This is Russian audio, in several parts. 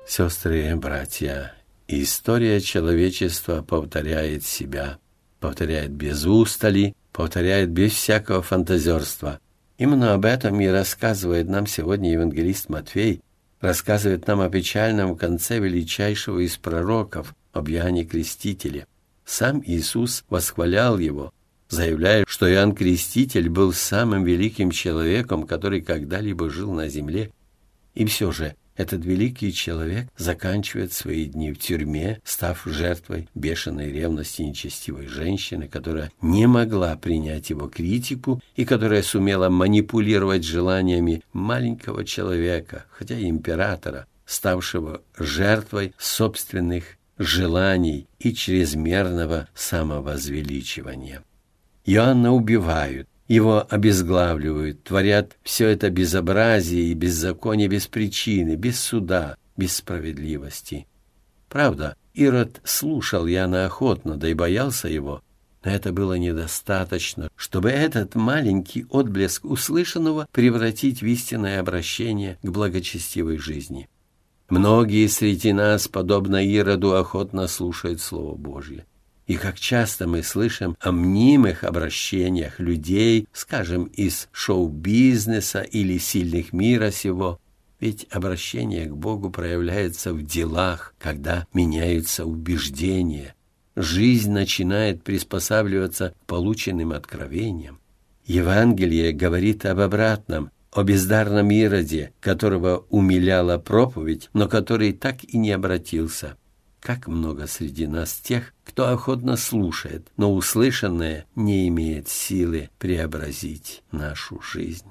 Сестры и братья, история человечества повторяет себя, повторяет без устали, повторяет без всякого фантазерства. Именно об этом и рассказывает нам сегодня евангелист Матфей, рассказывает нам о печальном конце величайшего из пророков, об Иоанне Крестителе. Сам Иисус восхвалял его, заявляя, что Иоанн Креститель был самым великим человеком, который когда-либо жил на земле. И все же этот великий человек заканчивает свои дни в тюрьме, став жертвой бешеной ревности нечестивой женщины, которая не могла принять его критику и которая сумела манипулировать желаниями маленького человека, хотя и императора, ставшего жертвой собственных желаний и чрезмерного самовозвеличивания. Иоанна убивают, его обезглавливают, творят все это безобразие и беззаконие без причины, без суда, без справедливости. Правда, Ирод слушал Иоанна охотно, да и боялся его, но это было недостаточно, чтобы этот маленький отблеск услышанного превратить в истинное обращение к благочестивой жизни. Многие среди нас, подобно Ироду, охотно слушают Слово Божье. И как часто мы слышим о мнимых обращениях людей, скажем, из шоу-бизнеса или сильных мира сего. Ведь обращение к Богу проявляется в делах, когда меняются убеждения. Жизнь начинает приспосабливаться к полученным откровениям. Евангелие говорит об обратном, о бездарном Ироде, которого умиляла проповедь, но который так и не обратился. Как много среди нас тех, кто охотно слушает, но услышанное не имеет силы преобразить нашу жизнь.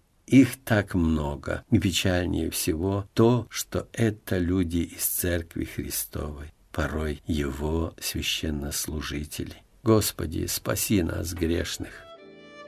Их так много, и печальнее всего то, что это люди из Церкви Христовой, порой Его священнослужители. Господи, спаси нас, грешных!